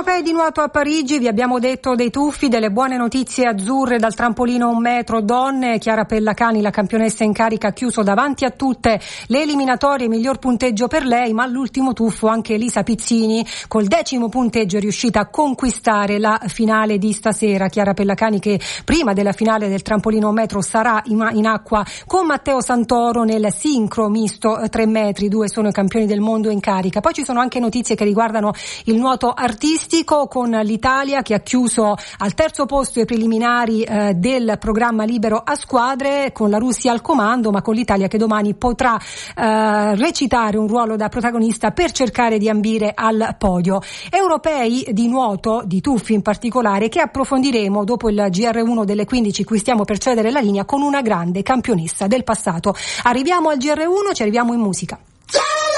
Europei di nuoto a Parigi, vi abbiamo detto dei tuffi, delle buone notizie azzurre dal trampolino 1 metro donne. Chiara Pellacani, la campionessa in carica, ha chiuso davanti a tutte le eliminatorie, miglior punteggio per lei, ma all'ultimo tuffo anche Elisa Pizzini col 10° punteggio è riuscita a conquistare la finale di stasera. Chiara Pellacani che prima della finale del trampolino 1 metro sarà in acqua con Matteo Santoro nel sincro misto 3 metri, 2 sono i campioni del mondo in carica. Poi ci sono anche notizie che riguardano il nuoto artistico, con l'Italia che ha chiuso al terzo posto ai preliminari del programma libero a squadre, con la Russia al comando, ma con l'Italia che domani potrà recitare un ruolo da protagonista per cercare di ambire al podio. Europei di nuoto, di tuffi in particolare, che approfondiremo dopo il GR1 delle 15, cui stiamo per cedere la linea, con una grande campionessa del passato. Arriviamo al GR1, ci arriviamo in musica.